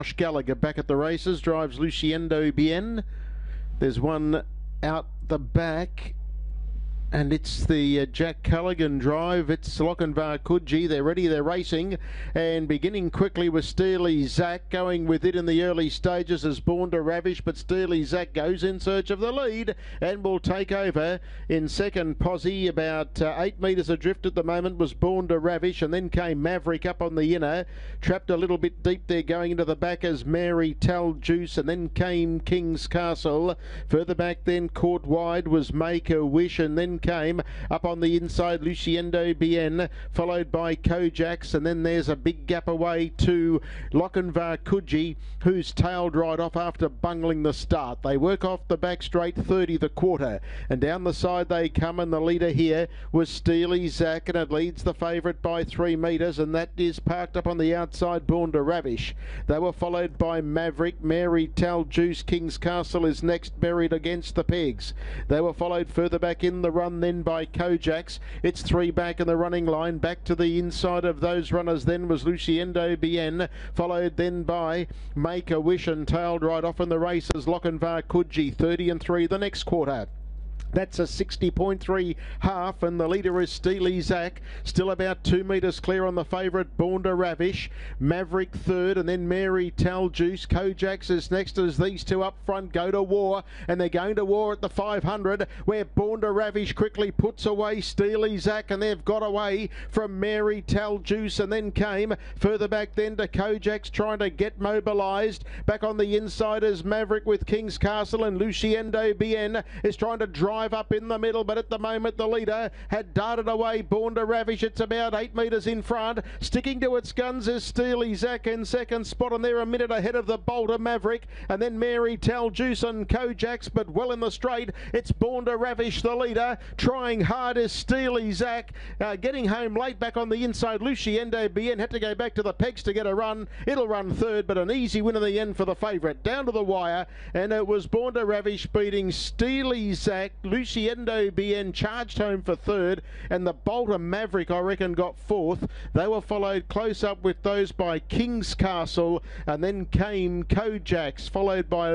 Josh Gallagher back at the races, drives Luciendo Bien. There's one out the back, and it's the Jack Callaghan drive. It's Lochinvar Coogee. They're ready, they're racing, and beginning quickly with Steely Zack. Going with it in the early stages is Born to Ravish, but Steely Zack goes in search of the lead and will take over. In second, Posse, about 8 metres adrift at the moment, was Born to Ravish, and then came Maverick up on the inner. Trapped a little bit deep there going into the back as Mary Tal Juice, and then came King's Castle. Further back then, caught wide, was Make a Wish, and then came up on the inside Luciendo Bien, followed by Kojaks, and then there's a big gap away to Lochinvar Coogee, who's tailed right off after bungling the start. They work off the back straight, 30 the quarter, and down the side they come, and the leader here was Steely Zack, and it leads the favourite by 3 metres, and that is parked up on the outside, Born to Ravish. They were followed by Maverick, Mary Tal Juice, King's Castle is next, buried against the pegs. They were followed further back in the run then by Kojaks. It's 3 back in the running line. Back to the inside of those runners then was Luciendo Bien, followed then by Make a Wish, and tailed right off in the races Lochinvar Coogee, 30 and 3 the next quarter. That's a 60.3 half, and the leader is Steely Zack, still about 2 metres clear on the favourite Born to Ravish. Maverick third, and then Mary Tal Juice. Kojaks is next as these two up front go to war, and they're going to war at the 500, where Born to Ravish quickly puts away Steely Zack, and they've got away from Mary Tal Juice, and then came further back then to Kojaks trying to get mobilised. Back on the inside is Maverick with King's Castle, and Luciendo Bien is trying to drive up in the middle, but at the moment the leader had darted away Born to Ravish. It's about 8 metres in front. Sticking to its guns is Steely Zack in second spot, and they're a minute ahead of the Bolter Maverick, and then Mary Tal Juice and Kojaks, but well in the straight. It's Born to Ravish the leader. Trying hard is Steely Zack, getting home late back on the inside. Luciendo Bien had to go back to the pegs to get a run. It'll run third, but an easy win in the end for the favourite. Down to the wire, and it was Born to Ravish beating Steely Zack. Luciendo Bien charged home for third, and the Bolter Maverick, I reckon, got fourth. They were followed close up with those by King's Castle, and then came Kojaks, followed by